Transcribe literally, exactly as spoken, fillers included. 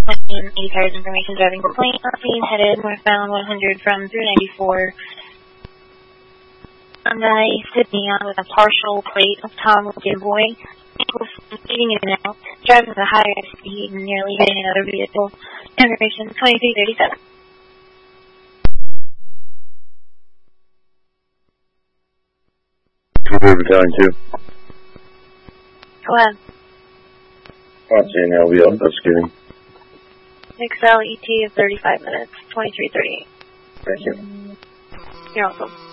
eighty tires information, driving complaint, scene headed northbound one hundred from three ninety-four. Hyundai Sydney on with a partial plate of Tom Boy, speeding in and out, driving at a higher speed and nearly hitting another vehicle. Information twenty-three thirty-seven. River Battalion two. Go ahead. I'll see an L V L investigating. X L E T of thirty-five minutes, twenty-three thirty-eight. Thank you. You're welcome.